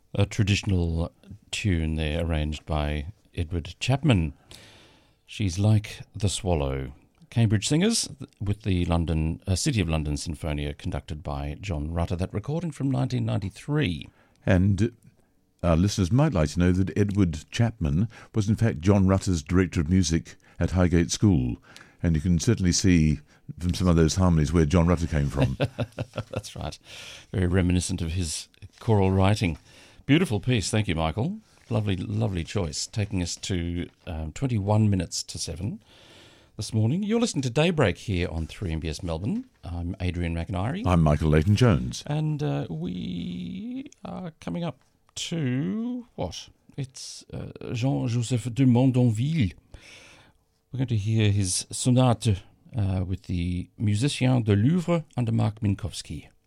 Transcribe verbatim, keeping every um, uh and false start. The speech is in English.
A traditional tune there arranged by Edward Chapman. She's Like the Swallow. Cambridge Singers with the London uh, City of London Sinfonia conducted by John Rutter. That recording from nineteen ninety-three. And our listeners might like to know that Edward Chapman was in fact John Rutter's director of music at Highgate School. And you can certainly see from some of those harmonies where John Rutter came from. That's right. Very reminiscent of his choral writing. Beautiful piece. Thank you, Michael. Lovely, lovely choice. Taking us to um, twenty-one minutes to seven this morning. You're listening to Daybreak here on three M B S Melbourne. I'm Adrian McIntyre. I'm Michael Leighton-Jones. And uh, we are coming up to, what? It's uh, Jean-Joseph de Mondonville. We're going to hear his sonate uh, with the Musiciens de Louvre under Mark Minkowski.